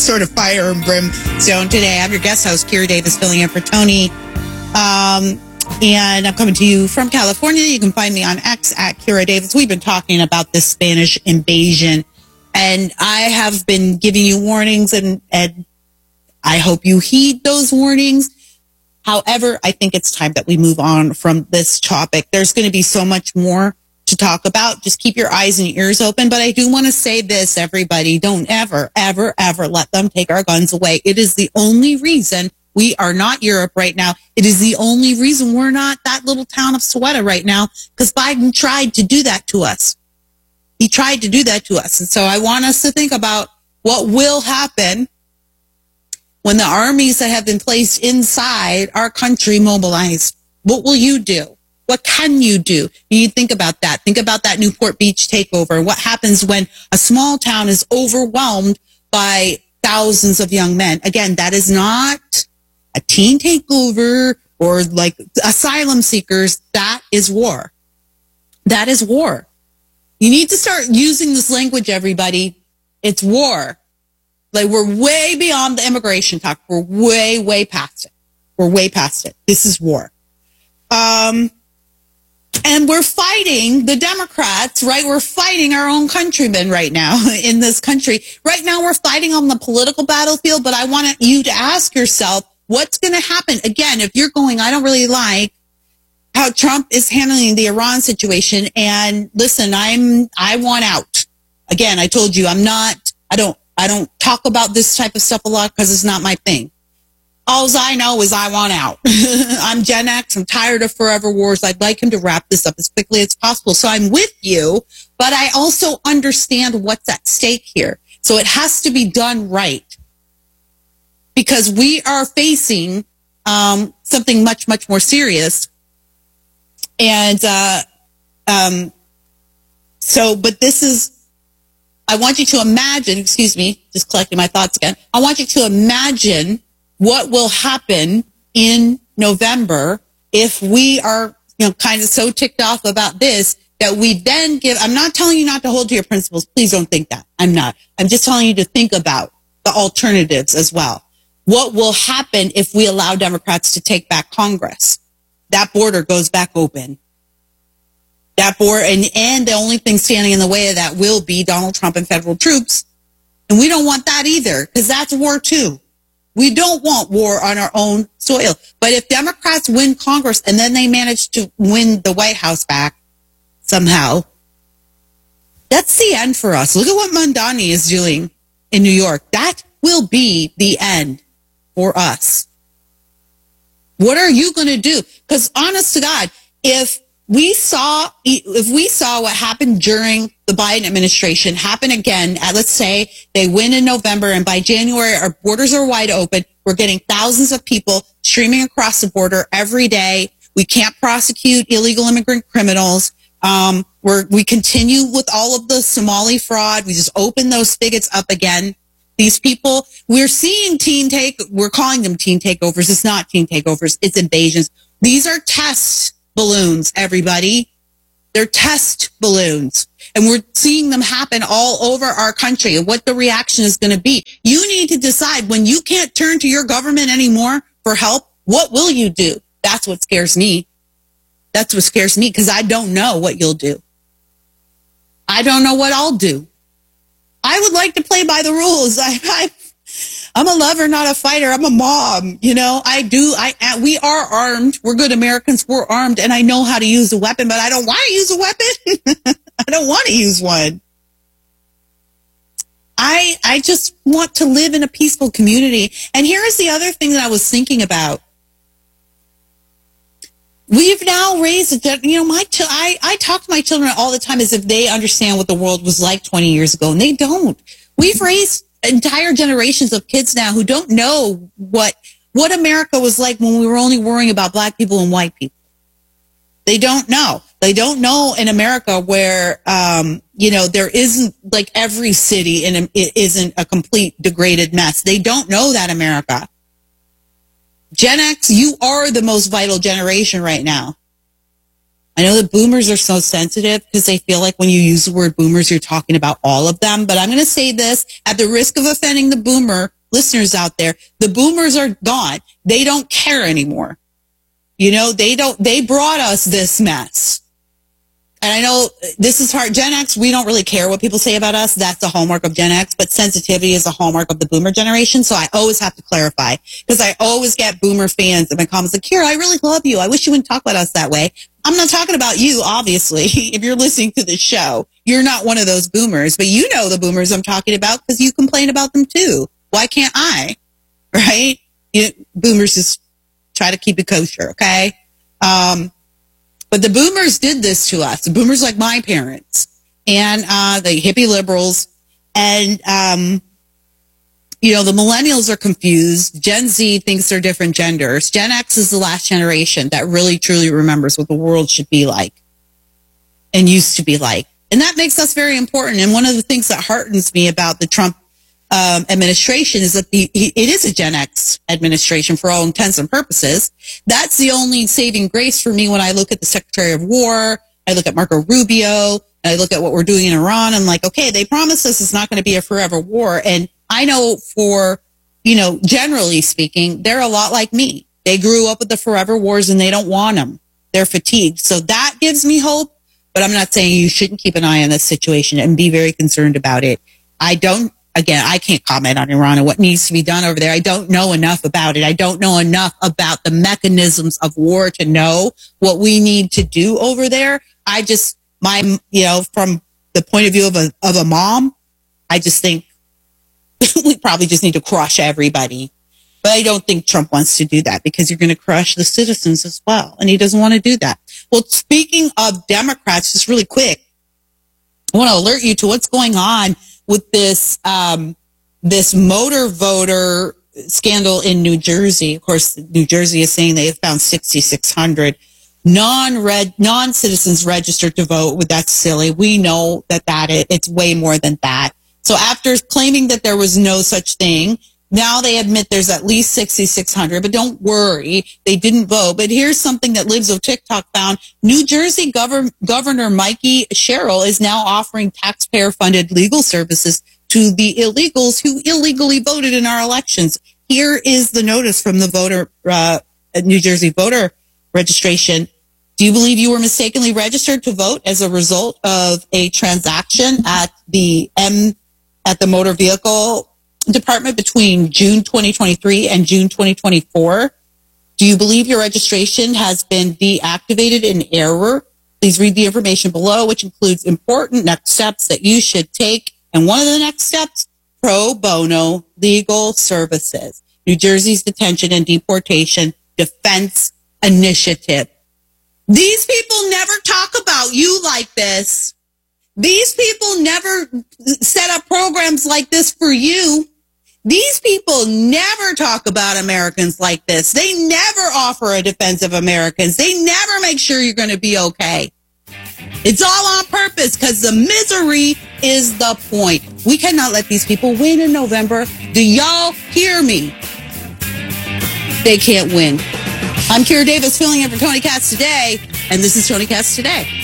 sort of fire and brimstone today. I'm your guest host, Kira Davis, filling in for Tony. And I'm coming to you from California. You can find me on X at Kira Davis. We've been talking about this Spanish invasion, and I have been giving you warnings, and I hope you heed those warnings. However, I think it's time that we move on from this topic. There's going to be so much more to talk about. Just keep your eyes and ears open. But I do want to say this, everybody, don't ever, ever, ever let them take our guns away. It is the only reason we are not Europe right now. It is the only reason we're not that little town of Soweto right now, because Biden tried to do that to us. He tried to do that to us. And so I want us to think about what will happen when the armies that have been placed inside our country mobilize. What will you do? What can you do? You think about that. Think about that Newport Beach takeover. What happens when a small town is overwhelmed by thousands of young men? Again, that is not a teen takeover or like asylum seekers. That is war. That is war. You need to start using this language, everybody. It's war. Like, we're way beyond the immigration talk. We're way, way past it. We're way past it. This is war. And we're fighting the Democrats, right? We're fighting our own countrymen right now in this country. Right now, we're fighting on the political battlefield, but I want you to ask yourself, what's going to happen? Again, if you're going, I don't really like how Trump is handling the Iran situation. And listen, I want out. Again, I told you, I don't talk about this type of stuff a lot because it's not my thing. All I know is I want out. I'm Gen X. I'm tired of forever wars. I'd like him to wrap this up as quickly as possible. So I'm with you, but I also understand what's at stake here. So it has to be done right, because we are facing something much, much more serious. And but this is, I want you to imagine, excuse me, just collecting my thoughts again. I want you to imagine what will happen in November if we are, kind of so ticked off about this that we then give, I'm not telling you not to hold to your principles. Please don't think that. I'm not. I'm just telling you to think about the alternatives as well. What will happen if we allow Democrats to take back Congress? That border goes back open. That border, and the only thing standing in the way of that will be Donald Trump and federal troops. And we don't want that either, because that's war too. We don't want war on our own soil. But if Democrats win Congress and then they manage to win the White House back somehow, that's the end for us. Look at what Mamdani is doing in New York. That will be the end for us. What are you going to do? Because honest to God, if we saw what happened during the Biden administration happen again, let's say they win in November and by January our borders are wide open, we're getting thousands of people streaming across the border every day. We can't prosecute illegal immigrant criminals. We continue with all of the Somali fraud. We just open those spigots up again. These people, we're seeing we're calling them teen takeovers. It's not teen takeovers. It's invasions. These are test balloons, everybody. They're test balloons. And we're seeing them happen all over our country, and what the reaction is going to be. You need to decide, when you can't turn to your government anymore for help, what will you do? That's what scares me. That's what scares me, because I don't know what you'll do. I don't know what I'll do. I would like to play by the rules. I'm a lover, not a fighter. I'm a mom. We are armed. We're good Americans. We're armed. And I know how to use a weapon, but I don't want to use a weapon. I don't want to use one. I just want to live in a peaceful community. And here is the other thing that I was thinking about. We've now raised, I talk to my children all the time as if they understand what the world was like 20 years ago, and they don't. We've raised entire generations of kids now who don't know what America was like when we were only worrying about black people and white people. They don't know. They don't know in America where, there isn't, like, every city it isn't a complete degraded mess. They don't know that America. Gen X, you are the most vital generation right now. I know that boomers are so sensitive because they feel like when you use the word boomers, you're talking about all of them. But I'm going to say this at the risk of offending the boomer listeners out there, the boomers are gone. They don't care anymore. They brought us this mess. And I know this is hard. Gen X, we don't really care what people say about us. That's a hallmark of Gen X, but sensitivity is a hallmark of the boomer generation. So I always have to clarify, because I always get boomer fans in my comments like, Kira, I really love you. I wish you wouldn't talk about us that way. I'm not talking about you, obviously. If you're listening to the show, you're not one of those boomers, but you know the boomers I'm talking about because you complain about them too. Why can't I? Right? Boomers just try to keep it kosher, okay? But the boomers did this to us. The boomers like my parents and the hippie liberals. And, the millennials are confused. Gen Z thinks they're different genders. Gen X is the last generation that really, truly remembers what the world should be like and used to be like. And that makes us very important. And one of the things that heartens me about the Trump administration is that it is a Gen X administration for all intents and purposes. That's the only saving grace for me when I look at the Secretary of War, I look at Marco Rubio, and I look at what we're doing in Iran. I'm like, okay, they promised us it's not going to be a forever war. And I know generally speaking, they're a lot like me. They grew up with the forever wars and they don't want them. They're fatigued. So that gives me hope. But I'm not saying you shouldn't keep an eye on this situation and be very concerned about it. Again, I can't comment on Iran and what needs to be done over there. I don't know enough about it. I don't know enough about the mechanisms of war to know what we need to do over there. From the point of view of a mom, I just think we probably just need to crush everybody. But I don't think Trump wants to do that because you're going to crush the citizens as well. And he doesn't want to do that. Well, speaking of Democrats, just really quick, I want to alert you to what's going on with this motor voter scandal in New Jersey. Of course, New Jersey is saying they have found 6,600 non-citizens registered to vote. That's silly. We know that it's way more than that. So after claiming that there was no such thing, now they admit there's at least 6,600, but don't worry, they didn't vote. But here's something that Libs of TikTok found. New Jersey Governor Mikey Sherrill is now offering taxpayer-funded legal services to the illegals who illegally voted in our elections. Here is the notice from the New Jersey voter registration. Do you believe you were mistakenly registered to vote as a result of a transaction at the motor vehicle department between June 2023 and June 2024? Do you believe your registration has been deactivated in error? Please read the information below, which includes important next steps that you should take. And one of the next steps, pro bono legal services. New Jersey's Detention and Deportation Defense Initiative. These people never talk about you like this. These people never set up programs like this for you. These people never talk about Americans like this. They never offer a defense of Americans. They never make sure you're going to be okay. It's all on purpose because the misery is the point. We cannot let these people win in November. Do y'all hear me? They can't win. I'm Kira Davis filling in for Tony Katz today, and this is Tony Katz Today.